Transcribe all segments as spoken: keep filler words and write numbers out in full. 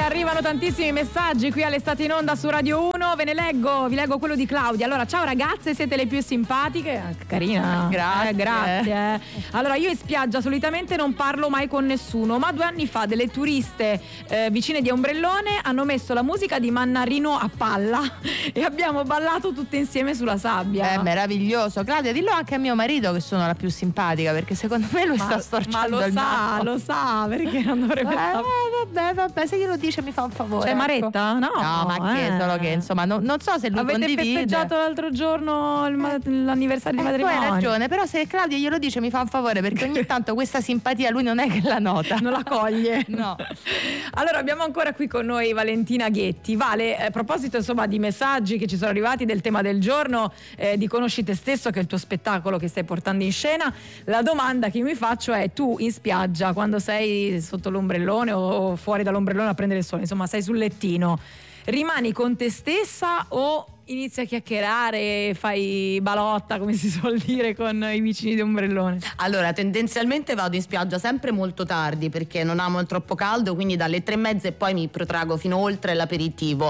arrivano tantissimi messaggi qui all'Estate in Onda su Radio uno, ve ne leggo, vi leggo quello di Claudia. Allora, ciao ragazze, siete le più simpatiche. Carina. Grazie. Eh, grazie. Allora, io in spiaggia solitamente non parlo mai con nessuno, ma due anni fa delle turiste eh, vicine di Ombrellone hanno messo la musica di Mannarino a palla e abbiamo ballato tutte insieme sulla sabbia. È meraviglioso. Claudia, dillo anche a mio marito che sono la più simpatica, perché secondo me lui ma, sta storciando ma il lo sa, naso. lo sa, perché non dovrebbe eh, sapere. vabbè, vabbè, se glielo dice mi fa un favore. C'è ecco. Maretta? No, no, ma che eh. solo che insomma non, non so se lui avete condivide. festeggiato l'altro giorno il ma- l'anniversario di Eh, matrimonio. tu hai ragione, però se Claudia glielo dice mi fa un favore, perché ogni tanto questa simpatia lui non è che la nota, non la coglie. No. Allora abbiamo ancora qui con noi Valentina Ghetti. Vale, a proposito insomma di messaggi che ci sono arrivati del tema del giorno, eh, di Conosci te stesso, che è il tuo spettacolo che stai portando in scena, la domanda che io mi faccio è: tu in spiaggia, quando sei sotto l'ombrellone o fuori dall'ombrellone a prendere il sole, insomma sei sul lettino, rimani con te stessa o inizi a chiacchierare, fai balotta, come si suol dire, con i vicini di ombrellone? Allora, tendenzialmente vado in spiaggia sempre molto tardi perché non amo il troppo caldo, quindi dalle tre e mezza e poi mi protrago fino oltre l'aperitivo.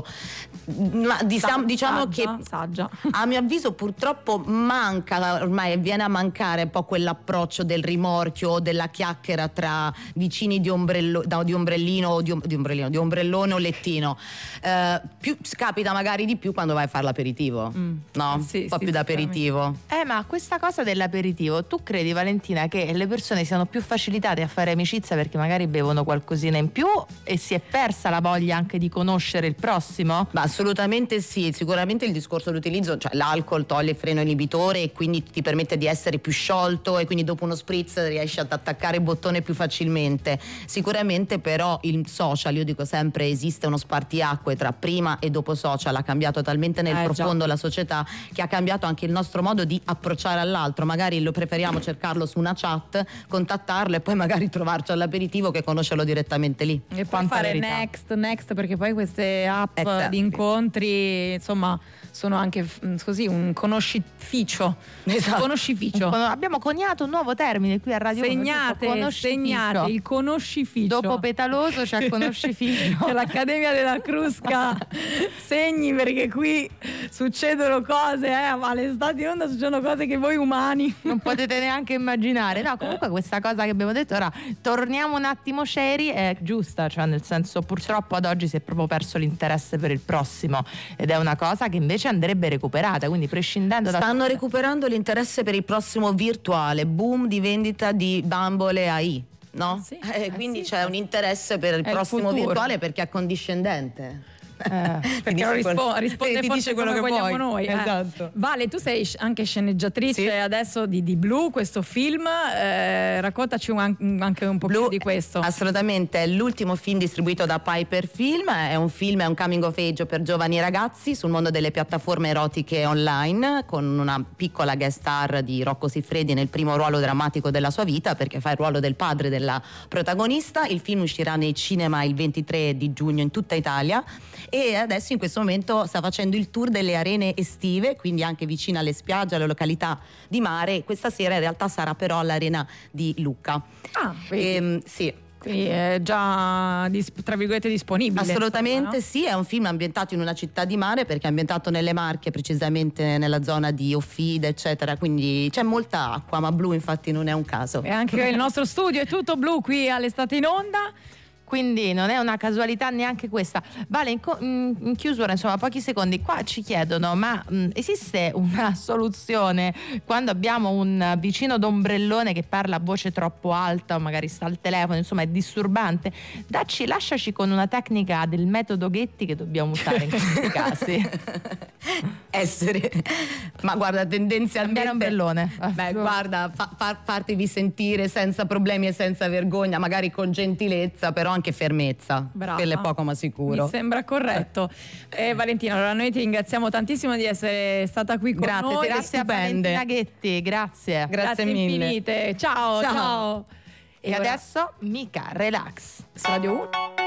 Ma diciamo, diciamo saggia, che saggia. a mio avviso purtroppo manca, ormai viene a mancare un po' quell'approccio del rimorchio o della chiacchiera tra vicini di, ombrello, no, di ombrellino o di, di ombrellino, di ombrellone o lettino. Eh, più, capita magari di più quando vai a fare l'aperitivo, mm. no? Sì, un po' sì, più d'aperitivo. Eh, ma questa cosa dell'aperitivo, tu credi, Valentina, che le persone siano più facilitate a fare amicizia perché magari bevono qualcosina in più e si è persa la voglia anche di conoscere il prossimo? Ma assolutamente sì, sicuramente il discorso dell'utilizzo, cioè l'alcol toglie il freno inibitore e quindi ti permette di essere più sciolto e quindi dopo uno spritz riesci ad attaccare il bottone più facilmente. Sicuramente però il social, io dico sempre, esiste uno spartiacque tra prima e dopo social, ha cambiato talmente nel Eh, profondo già. la società che ha cambiato anche il nostro modo di approcciare all'altro. Magari lo preferiamo cercarlo su una chat, contattarlo e poi magari trovarci all'aperitivo che conoscerlo direttamente lì. E poi Quanta fare verità. next, next, perché poi queste app Esatto. di incontri, insomma, sono anche f- così un conoscificio. Esatto. Un conoscificio. Con- abbiamo coniato un nuovo termine qui a Radio uno, Segnate, giusto? Conoscificio. segnate il conoscificio. Dopo Petaloso c'è conoscificio. C'è l'Accademia della Crusca. Segni, perché qui succedono cose, eh, ma all'estate in onda succedono cose che voi umani non potete neanche immaginare. No, comunque questa cosa che abbiamo detto, ora torniamo un attimo seri, è giusta, cioè nel senso, purtroppo ad oggi si è proprio perso l'interesse per il prossimo ed è una cosa che invece andrebbe recuperata, quindi prescindendo da Stanno recuperando l'interesse per il prossimo virtuale, boom di vendita di bambole A I, no? Sì, Eh, eh quindi sì. c'è un interesse per il È il prossimo futuro. virtuale perché è accondiscendente. Eh, perché non rispo- risponde ti forse dice quello come che vogliamo vuoi. noi, eh. Esatto. Vale, tu sei sc- anche sceneggiatrice Sì. adesso di, di Blue, questo film, eh, raccontaci un- anche un po' più Blue, di questo. Assolutamente, è l'ultimo film distribuito da Piper Film, è un film, è un coming of age per giovani ragazzi sul mondo delle piattaforme erotiche online, con una piccola guest star di Rocco Siffredi nel primo ruolo drammatico della sua vita, perché fa il ruolo del padre della protagonista. Il film uscirà nei cinema il ventitré di giugno in tutta Italia e adesso in questo momento sta facendo il tour delle arene estive, quindi anche vicino alle spiagge, alle località di mare. Questa sera in realtà sarà però all'arena di Lucca. Ah, vedi. Ehm, sì. Quindi è già dis- tra virgolette disponibile. Assolutamente insomma, no? sì, è un film ambientato in una città di mare perché è ambientato nelle Marche, precisamente nella zona di Offide, eccetera, quindi c'è molta acqua, ma Blu infatti non è un caso. E anche il nostro studio è tutto blu qui all'Estate in Onda. quindi non è una casualità neanche questa. Vale, in, co- in chiusura, insomma, pochi secondi, qua ci chiedono, ma mh, esiste una soluzione quando abbiamo un vicino d'ombrellone che parla a voce troppo alta o magari sta al telefono, insomma è disturbante? Dacci, lasciaci con una tecnica del metodo Ghetti che dobbiamo usare in questi casi. Essere, ma guarda, tendenzialmente Cambiare ombrellone. Beh, guarda, fa, fa, fartevi sentire senza problemi e senza vergogna, magari con gentilezza, però anche fermezza. Brava. Quello è poco ma sicuro. Mi sembra corretto. Eh, Valentina, allora noi ti ringraziamo tantissimo di essere stata qui con Grazie, noi. siete Grazie a stupende. Valentina Ghetti, grazie. Grazie mille. infinite. Ciao, ciao. E ora adesso mica relax su Radio uno.